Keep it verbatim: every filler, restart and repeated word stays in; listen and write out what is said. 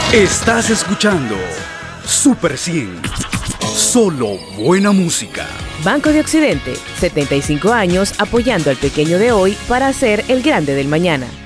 Estás escuchando Super cien. Solo buena música. Banco de Occidente, setenta y cinco años apoyando al pequeño de hoy para ser el grande del mañana.